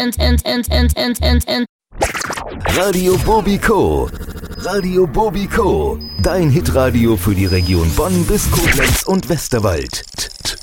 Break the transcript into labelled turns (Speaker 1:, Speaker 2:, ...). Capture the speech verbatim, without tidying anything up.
Speaker 1: Radio Bobiko. Radio Bobiko. Dein Hitradio für die Region Bonn bis Koblenz und Westerwald.